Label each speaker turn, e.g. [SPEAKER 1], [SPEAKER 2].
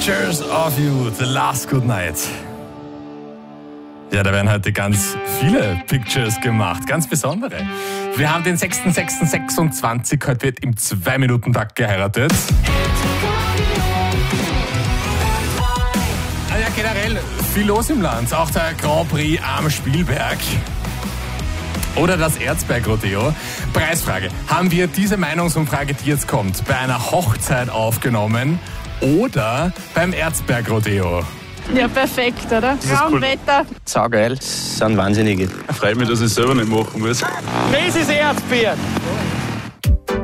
[SPEAKER 1] Pictures of You, The Last Good Night. Ja, da werden heute ganz viele Pictures gemacht, ganz besondere. Wir haben den 6.6.26, heute wird im 2-Minuten-Takt geheiratet. Ja, generell viel los im Land, auch der Grand Prix am Spielberg. Oder das Erzberg-Rodeo. Preisfrage. Haben wir diese Meinungsumfrage, die jetzt kommt, bei einer Hochzeit aufgenommen oder beim Erzberg-Rodeo?
[SPEAKER 2] Ja, perfekt, oder? Traumwetter.
[SPEAKER 3] Saugeil. Das sind Wahnsinnige.
[SPEAKER 4] Freut mich, dass ich es selber nicht machen muss.
[SPEAKER 5] Das ist Erzberg.